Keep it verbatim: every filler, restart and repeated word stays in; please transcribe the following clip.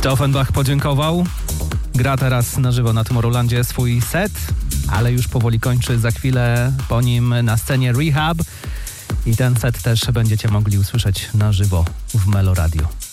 Offenbach podziękował. Gra teraz na żywo na Tomorrowlandzie swój set, ale już powoli kończy. Za chwilę po nim na scenie Rehab i ten set też będziecie mogli usłyszeć na żywo w Melo Radio.